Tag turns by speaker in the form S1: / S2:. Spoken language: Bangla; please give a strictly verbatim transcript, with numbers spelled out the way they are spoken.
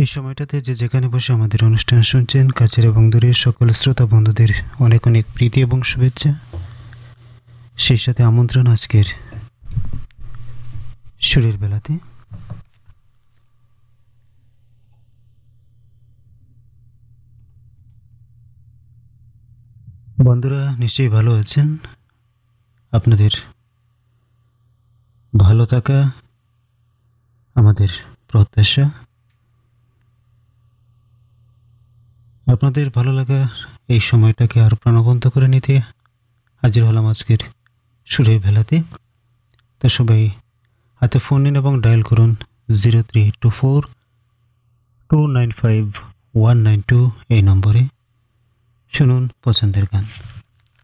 S1: এই সময়টাতে যে যেখানে বসে আমাদের অনুষ্ঠান শুনছেন, কাছের এবং দূরের সকল শ্রোতা বন্ধুদের অনেক অনেক প্রীতি এবং শুভেচ্ছা। সেই সাথে আমন্ত্রণ আজকের সুরের বেলাতে। বন্ধুরা নিশ্চয়ই ভালো আছেন। আপনাদের ভালো থাকা আমাদের প্রত্যাশা। আপনাদের ভালো লাগা এই সময়টাকে আরও প্রাণবন্ত করে নিতে হাজির হলাম আজকের সুরের বেলাতে। তো সবাই হাতে ফোন নিন এবং ডায়াল করুন zero three two four two nine five one nine two এই নম্বরে। শুনুন পছন্দের গান।